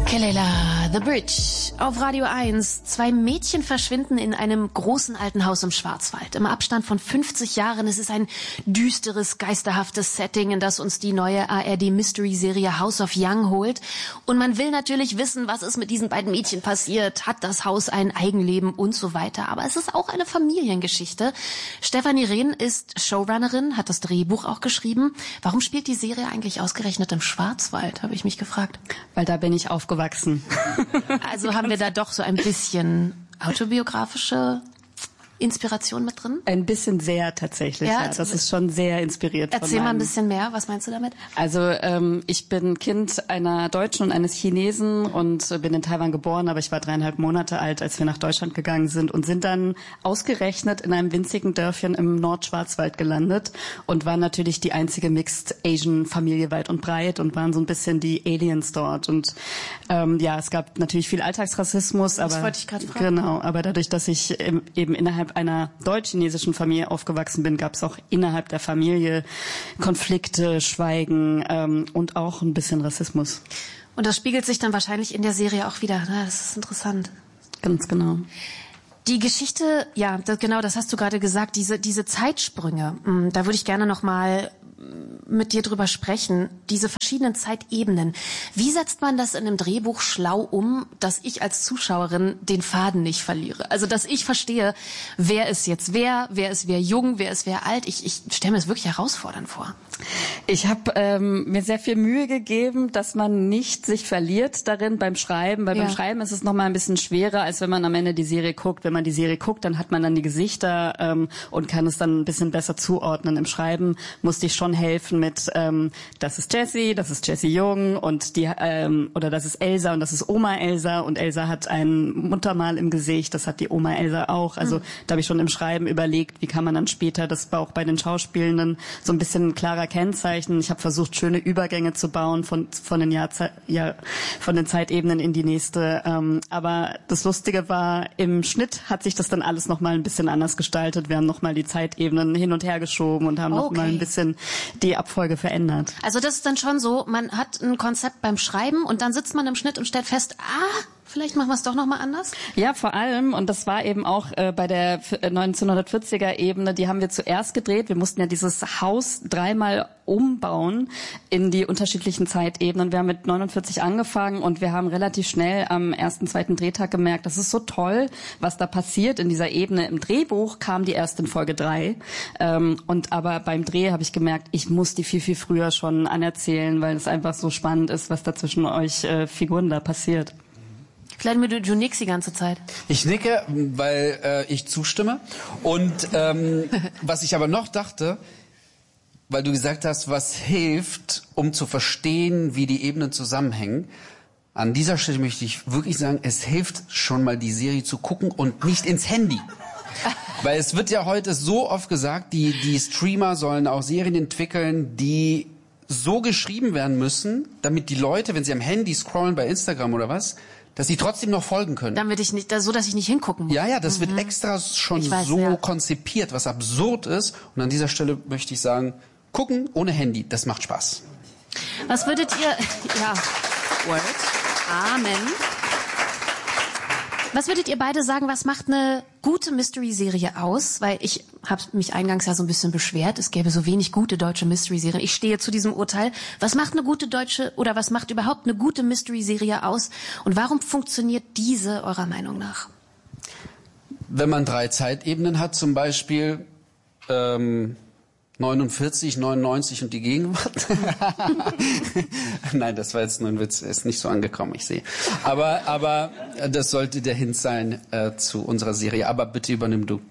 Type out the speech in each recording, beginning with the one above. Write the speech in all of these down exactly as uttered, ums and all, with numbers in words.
Kelela, The Bridge, auf Radio eins. Zwei Mädchen verschwinden in einem großen alten Haus im Schwarzwald. Im Abstand von fünfzig Jahren. Es ist ein düsteres, geisterhaftes Setting, in das uns die neue A R D-Mystery-Serie House of Young holt. Und man will natürlich wissen, was ist mit diesen beiden Mädchen passiert. Hat das Haus ein Eigenleben und so weiter. Aber es ist auch eine Familiengeschichte. Stefanie Rehn ist Showrunnerin, hat das Drehbuch auch geschrieben. Warum spielt die Serie eigentlich ausgerechnet im Schwarzwald, habe ich mich gefragt. Weil da bin ich aufgewachsen. Also haben wir da doch so ein bisschen autobiografische Inspiration mit drin? Ein bisschen sehr tatsächlich, ja. ja. Das ist schon sehr inspiriert. Erzähl von mal ein bisschen mehr, was meinst du damit? Also ähm, ich bin Kind einer Deutschen und eines Chinesen und bin in Taiwan geboren, aber ich war dreieinhalb Monate alt, als wir nach Deutschland gegangen sind und sind dann ausgerechnet in einem winzigen Dörfchen im Nordschwarzwald gelandet und waren natürlich die einzige Mixed Asian Familie weit und breit und waren so ein bisschen die Aliens dort. Und ähm, ja, es gab natürlich viel Alltagsrassismus, aber das wollte ich gerade fragen. Genau, aber dadurch, dass ich ähm, eben innerhalb einer deutsch-chinesischen Familie aufgewachsen bin, gab es auch innerhalb der Familie Konflikte, Schweigen ähm, und auch ein bisschen Rassismus. Und das spiegelt sich dann wahrscheinlich in der Serie auch wieder. Das ist interessant. Ganz genau. Die Geschichte, ja, das, genau, das hast du gerade gesagt, diese diese Zeitsprünge, da würde ich gerne noch mal mit dir drüber sprechen, diese verschiedenen Zeitebenen. Wie setzt man das in einem Drehbuch schlau um, dass ich als Zuschauerin den Faden nicht verliere? Also, dass ich verstehe, wer ist jetzt wer, wer ist wer jung, wer ist wer alt. Ich, ich stelle mir das wirklich herausfordernd vor. Ich habe ähm, mir sehr viel Mühe gegeben, dass man nicht sich verliert darin beim Schreiben, weil ja. beim Schreiben ist es noch mal ein bisschen schwerer, als wenn man am Ende die Serie guckt. Wenn man die Serie guckt, dann hat man dann die Gesichter ähm, und kann es dann ein bisschen besser zuordnen. Im Schreiben musste ich schon helfen mit, ähm, das ist Jessie, das ist Jessie Jung und die ähm, oder das ist Elsa und das ist Oma Elsa und Elsa hat ein Muttermal im Gesicht, das hat die Oma Elsa auch. Also mhm. da habe ich schon im Schreiben überlegt, wie kann man dann später das auch bei den Schauspielenden so ein bisschen klarer kennzeichnen. Ich habe versucht, schöne Übergänge zu bauen von von den Jahrzei- ja, von den Zeitebenen in die nächste. Ähm, aber das Lustige war, im Schnitt hat sich das dann alles noch mal ein bisschen anders gestaltet. Wir haben noch mal die Zeitebenen hin und her geschoben und haben okay. noch mal ein bisschen die Abfolge verändert. Also das ist dann schon so, man hat ein Konzept beim Schreiben und dann sitzt man im Schnitt und stellt fest, ah, vielleicht machen wir es doch noch mal anders? Ja, vor allem, und das war eben auch äh, bei der neunzehnhundertvierziger-Ebene, die haben wir zuerst gedreht. Wir mussten ja dieses Haus dreimal umbauen in die unterschiedlichen Zeitebenen. Wir haben mit neunundvierzig angefangen und wir haben relativ schnell am ersten, zweiten Drehtag gemerkt, das ist so toll, was da passiert in dieser Ebene. Im Drehbuch kam die erst in Folge drei. Ähm, und aber beim Dreh habe ich gemerkt, ich muss die viel, viel früher schon anerzählen, weil es einfach so spannend ist, was da zwischen euch äh, Figuren da passiert. Vladimir, du, du nickst die ganze Zeit. Ich nicke, weil äh, ich zustimme. Und ähm, was ich aber noch dachte, weil du gesagt hast, was hilft, um zu verstehen, wie die Ebenen zusammenhängen. An dieser Stelle möchte ich wirklich sagen, es hilft schon mal, die Serie zu gucken und nicht ins Handy. Weil es wird ja heute so oft gesagt, die, die Streamer sollen auch Serien entwickeln, die so geschrieben werden müssen, damit die Leute, wenn sie am Handy scrollen bei Instagram oder was, dass sie trotzdem noch folgen können. Damit ich nicht, so dass ich nicht hingucken muss. Ja, ja, das mhm. wird extra schon weiß, so ja. konzipiert, was absurd ist. Und an dieser Stelle möchte ich sagen, gucken ohne Handy, das macht Spaß. Was würdet ihr, ja, Word, Amen. Was würdet ihr beide sagen, was macht eine gute Mystery-Serie aus? Weil ich habe mich eingangs ja so ein bisschen beschwert, es gäbe so wenig gute deutsche Mystery-Serien. Ich stehe zu diesem Urteil. Was macht eine gute deutsche oder was macht überhaupt eine gute Mystery-Serie aus? Und warum funktioniert diese eurer Meinung nach? Wenn man drei Zeitebenen hat, zum Beispiel ähm, neunundvierzig, neunundneunzig und die Gegenwart. Nein, das war jetzt nur ein Witz, ist nicht so angekommen, ich sehe. Aber aber das sollte der Hint sein äh, zu unserer Serie. Aber bitte übernimm du.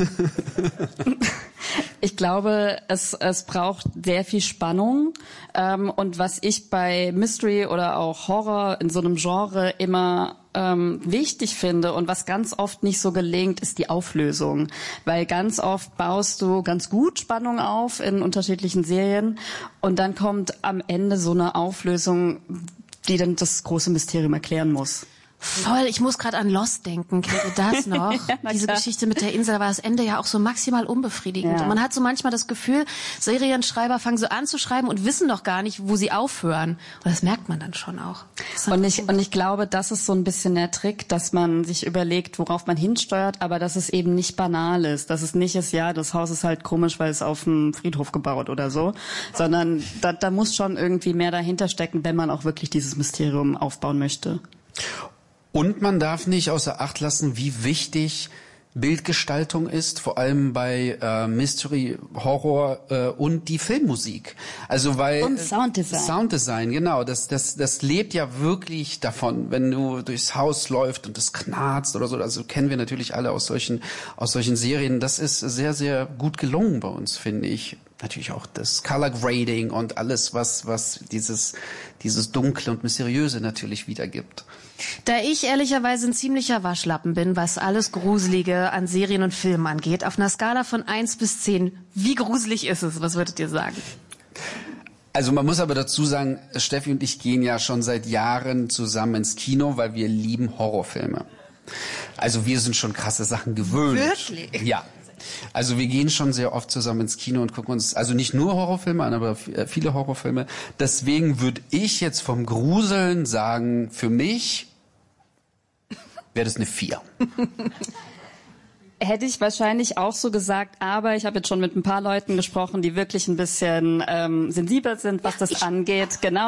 Ich glaube, es, es braucht sehr viel Spannung. Ähm, und was ich bei Mystery oder auch Horror in so einem Genre immer ähm, wichtig finde und was ganz oft nicht so gelingt, ist die Auflösung. Weil ganz oft baust du ganz gut Spannung auf in unterschiedlichen Serien und dann kommt am Ende so eine Auflösung, die dann das große Mysterium erklären muss. Voll, ich muss gerade an Lost denken. Kennt ihr das noch? Ja, Diese klar. Geschichte mit der Insel, da war das Ende ja auch so maximal unbefriedigend. Ja. Und man hat so manchmal das Gefühl, Serienschreiber fangen so an zu schreiben und wissen noch gar nicht, wo sie aufhören. Und das merkt man dann schon auch. Und ich, und ich glaube, das ist so ein bisschen der Trick, dass man sich überlegt, worauf man hinsteuert, aber dass es eben nicht banal ist. Dass es nicht ist, ja, das Haus ist halt komisch, weil es auf dem Friedhof gebaut oder so. Sondern da, da muss schon irgendwie mehr dahinter stecken, wenn man auch wirklich dieses Mysterium aufbauen möchte. Und man darf nicht außer Acht lassen, wie wichtig Bildgestaltung ist, vor allem bei äh, Mystery, Horror äh, und die Filmmusik. Also weil Und Sounddesign. Sounddesign, genau. Das das das lebt ja wirklich davon, wenn du durchs Haus läufst und es knarzt oder so. Also kennen wir natürlich alle aus solchen aus solchen Serien. Das ist sehr sehr gut gelungen bei uns, finde ich. Natürlich auch das Color Grading und alles, was was dieses dieses Dunkle und Mysteriöse natürlich wiedergibt. Da ich ehrlicherweise ein ziemlicher Waschlappen bin, was alles Gruselige an Serien und Filmen angeht, auf einer Skala von eins bis zehn, wie gruselig ist es? Was würdet ihr sagen? Also man muss aber dazu sagen, Steffi und ich gehen ja schon seit Jahren zusammen ins Kino, weil wir lieben Horrorfilme. Also wir sind schon krasse Sachen gewöhnt. Wirklich? Ja. Also wir gehen schon sehr oft zusammen ins Kino und gucken uns also nicht nur Horrorfilme an, aber viele Horrorfilme. Deswegen würde ich jetzt vom Gruseln sagen, für mich wäre das eine vier. Hätte ich wahrscheinlich auch so gesagt, aber ich habe jetzt schon mit ein paar Leuten gesprochen, die wirklich ein bisschen ähm, sensibel sind, was das angeht. Genau.